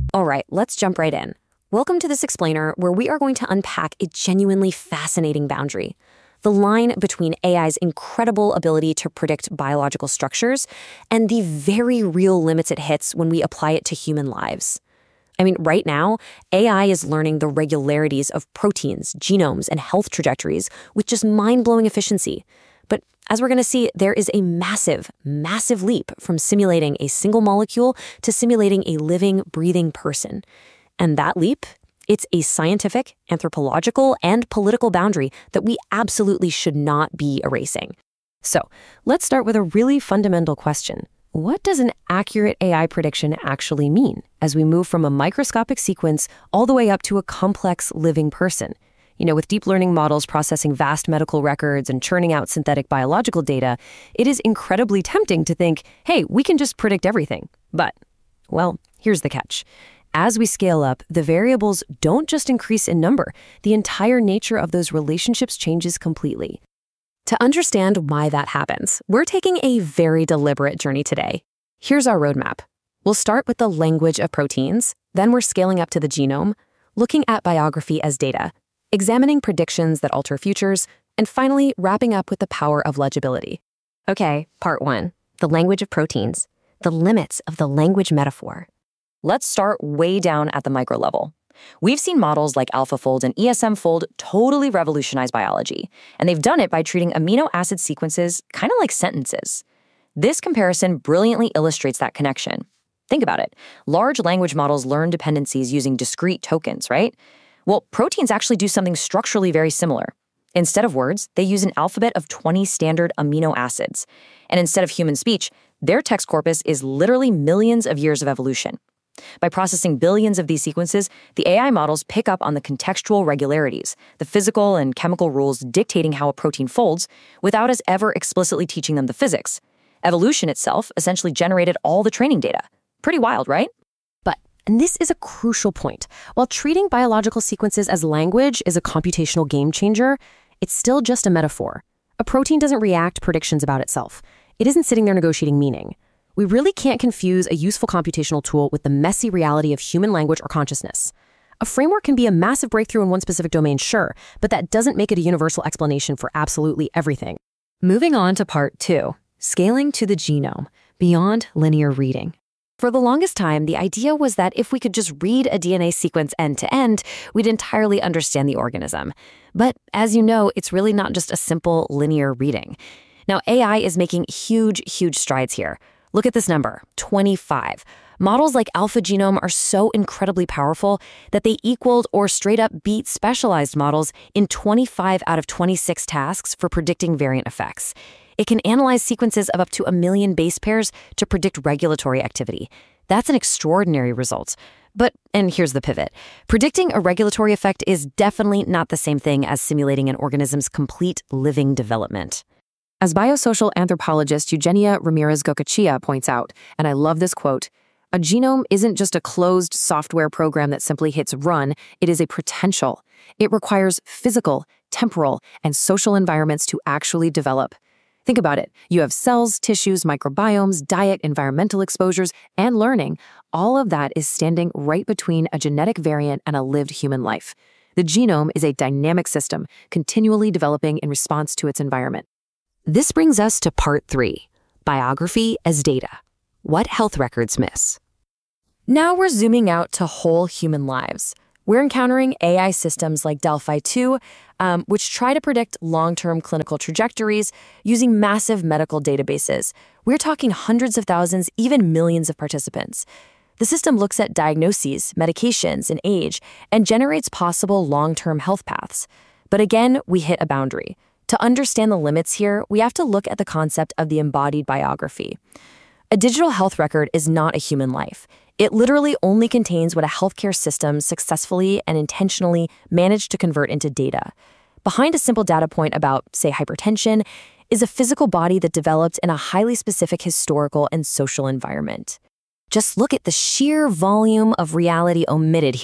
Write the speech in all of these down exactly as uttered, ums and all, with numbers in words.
All right, let's jump right in. Welcome to this explainer where we are going to unpack a genuinely fascinating boundary. The line between A I's incredible ability to predict biological structures and the very real limits it hits when we apply it to human lives. I mean, right now, A I is learning the regularities of proteins, genomes, and health trajectories with just mind-blowing efficiency. But as we're going to see, there is a massive, massive leap from simulating a single molecule to simulating a living, breathing person. And that leap, it's a scientific, anthropological, and political boundary that we absolutely should not be erasing. So let's start with a really fundamental question. What does an accurate A I prediction actually mean as we move from a microscopic sequence all the way up to a complex living person? You know, with deep learning models processing vast medical records and churning out synthetic biological data, it is incredibly tempting to think, hey, we can just predict everything. But, well, here's the catch. As we scale up, the variables don't just increase in number. The entire nature of those relationships changes completely. To understand why that happens, we're taking a very deliberate journey today. Here's our roadmap. We'll start with the language of proteins, then we're scaling up to the genome, looking at biography as data, examining predictions that alter futures, and finally wrapping up with the power of legibility. Okay, part one, the language of proteins, the limits of the language metaphor. Let's start way down at the micro level. We've seen models like AlphaFold and E S M Fold totally revolutionize biology, and they've done it by treating amino acid sequences kind of like sentences. This comparison brilliantly illustrates that connection. Think about it. Large language models learn dependencies using discrete tokens, right? Well, proteins actually do something structurally very similar. Instead of words, they use an alphabet of twenty standard amino acids. And instead of human speech, their text corpus is literally millions of years of evolution. By processing billions of these sequences, the A I models pick up on the contextual regularities, the physical and chemical rules dictating how a protein folds, without us ever explicitly teaching them the physics. Evolution itself essentially generated all the training data. Pretty wild, right? And this is a crucial point. While treating biological sequences as language is a computational game changer, it's still just a metaphor. A protein doesn't react predictions about itself. It isn't sitting there negotiating meaning. We really can't confuse a useful computational tool with the messy reality of human language or consciousness. A framework can be a massive breakthrough in one specific domain, sure, but that doesn't make it a universal explanation for absolutely everything. Moving on to part two, scaling to the genome, beyond linear reading. For the longest time, the idea was that if we could just read a D N A sequence end to end, we'd entirely understand the organism. But as you know, it's really not just a simple linear reading. Now, A I is making huge, huge strides here. Look at this number, twenty-five. Models like AlphaGenome are so incredibly powerful that they equaled or straight up beat specialized models in twenty-five out of twenty-six tasks for predicting variant effects. It can analyze sequences of up to a million base pairs to predict regulatory activity. That's an extraordinary result. But, and here's the pivot, predicting a regulatory effect is definitely not the same thing as simulating an organism's complete living development. As biosocial anthropologist Eugenia Ramirez-Gocochea points out, and I love this quote, a genome isn't just a closed software program that simply hits run, it is a potential. It requires physical, temporal, and social environments to actually develop. Think about it. You have cells, tissues, microbiomes, diet, environmental exposures, and learning. All of that is standing right between a genetic variant and a lived human life. The genome is a dynamic system, continually developing in response to its environment. This brings us to part three, biography as data. What health records miss? Now we're zooming out to whole human lives. We're encountering A I systems like Delphi two, um, which try to predict long-term clinical trajectories using massive medical databases. We're talking hundreds of thousands, even millions of participants. The system looks at diagnoses, medications, and age, and generates possible long-term health paths. But again, we hit a boundary. To understand the limits here, we have to look at the concept of the embodied biography. A digital health record is not a human life. It literally only contains what a healthcare system successfully and intentionally managed to convert into data. Behind a simple data point about, say, hypertension, is a physical body that developed in a highly specific historical and social environment. Just look at the sheer volume of reality omitted here.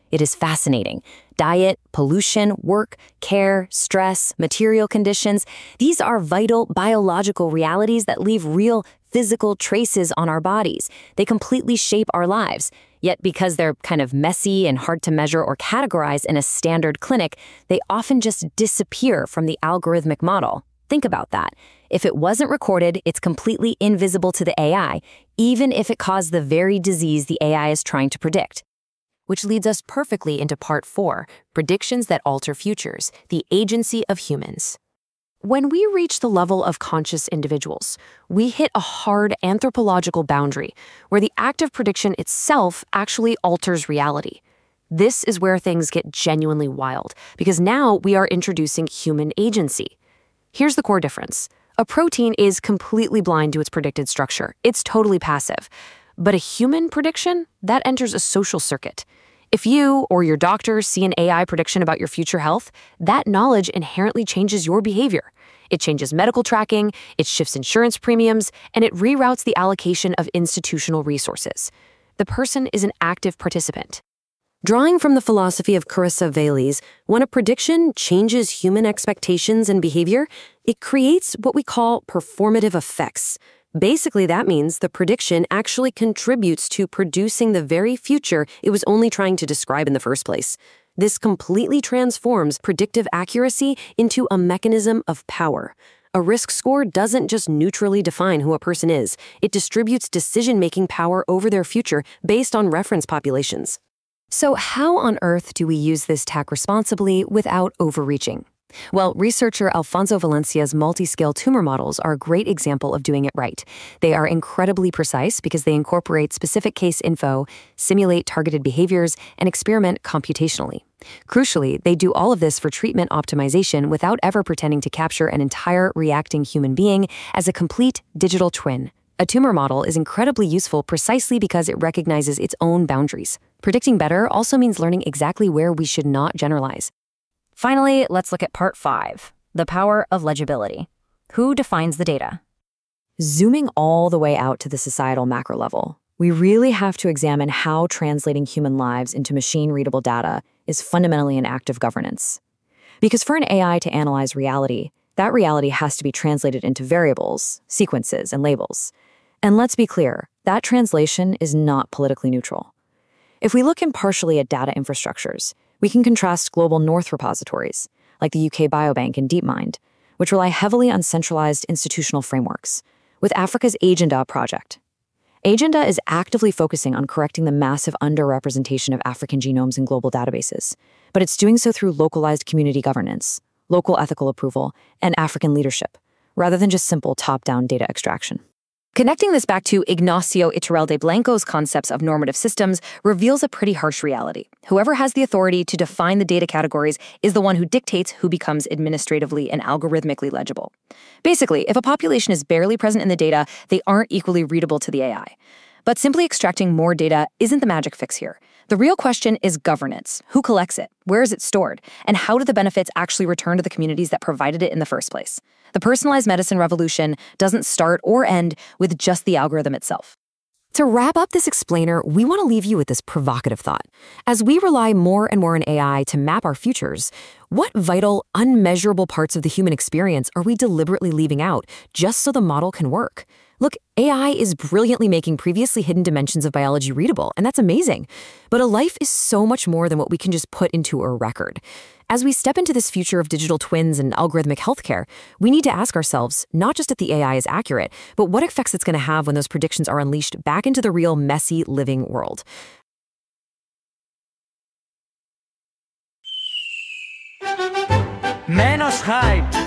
It is fascinating. Diet, pollution, work, care, stress, material conditions, these are vital biological realities that leave real physical traces on our bodies. They completely shape our lives. Yet because they're kind of messy and hard to measure or categorize in a standard clinic, they often just disappear from the algorithmic model. Think about that. If it wasn't recorded, it's completely invisible to the A I, even if it caused the very disease the A I is trying to predict. Which leads us perfectly into part four, predictions that alter futures, the agency of humans. When we reach the level of conscious individuals, we hit a hard anthropological boundary where the act of prediction itself actually alters reality. This is where things get genuinely wild, because now we are introducing human agency. Here's the core difference. A protein is completely blind to its predicted structure. It's totally passive. But a human prediction, that enters a social circuit. If you or your doctor see an A I prediction about your future health, that knowledge inherently changes your behavior. It changes medical tracking, it shifts insurance premiums, and it reroutes the allocation of institutional resources. The person is an active participant. Drawing from the philosophy of Carissa Vales, when a prediction changes human expectations and behavior, it creates what we call performative effects. Basically, that means the prediction actually contributes to producing the very future it was only trying to describe in the first place. This completely transforms predictive accuracy into a mechanism of power. A risk score doesn't just neutrally define who a person is. It distributes decision-making power over their future based on reference populations. So how on earth do we use this tech responsibly without overreaching? Well, researcher Alfonso Valencia's multi-scale tumor models are a great example of doing it right. They are incredibly precise because they incorporate specific case info, simulate targeted behaviors, and experiment computationally. Crucially, they do all of this for treatment optimization without ever pretending to capture an entire reacting human being as a complete digital twin. A tumor model is incredibly useful precisely because it recognizes its own boundaries. Predicting better also means learning exactly where we should not generalize. Finally, let's look at part five, the power of legibility. Who defines the data? Zooming all the way out to the societal macro level, we really have to examine how translating human lives into machine-readable data is fundamentally an act of governance. Because for an A I to analyze reality, that reality has to be translated into variables, sequences, and labels. And let's be clear, that translation is not politically neutral. If we look impartially at data infrastructures, we can contrast global North repositories, like the U K Biobank and DeepMind, which rely heavily on centralized institutional frameworks, with Africa's Agenda project. Agenda is actively focusing on correcting the massive underrepresentation of African genomes in global databases, but it's doing so through localized community governance, local ethical approval, and African leadership, rather than just simple top-down data extraction. Connecting this back to Ignacio Iturralde Blanco's concepts of normative systems reveals a pretty harsh reality. Whoever has the authority to define the data categories is the one who dictates who becomes administratively and algorithmically legible. Basically, if a population is barely present in the data, they aren't equally readable to the A I. But simply extracting more data isn't the magic fix here. The real question is governance. Who collects it? Where is it stored? And how do the benefits actually return to the communities that provided it in the first place? The personalized medicine revolution doesn't start or end with just the algorithm itself. To wrap up this explainer, we want to leave you with this provocative thought. As we rely more and more on A I to map our futures, what vital, unmeasurable parts of the human experience are we deliberately leaving out just so the model can work? Look, A I is brilliantly making previously hidden dimensions of biology readable, and that's amazing. But a life is so much more than what we can just put into a record. As we step into this future of digital twins and algorithmic healthcare, we need to ask ourselves, not just if the A I is accurate, but what effects it's going to have when those predictions are unleashed back into the real, messy, living world. Menos hype.